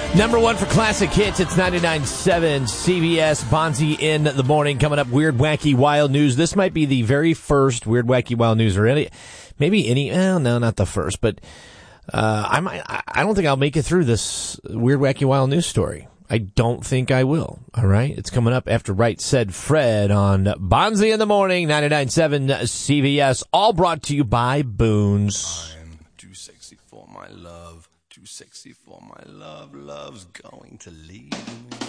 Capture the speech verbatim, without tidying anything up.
Number one for classic hits. It's ninety-nine point seven C B S. Bonzi in the morning. Coming up, weird, wacky, wild news. This might be the very first weird, wacky, wild news, or any, maybe any. Well, no, not the first, but uh, I might. I don't think I'll make it through this weird, wacky, wild news story. I don't think I will. All right, it's coming up after Right Said Fred on Bonzi in the morning. ninety-nine point seven C B S. All brought to you by Boone's. I'm too sexy for my love. Too sexy for my love. Love's going to leave me.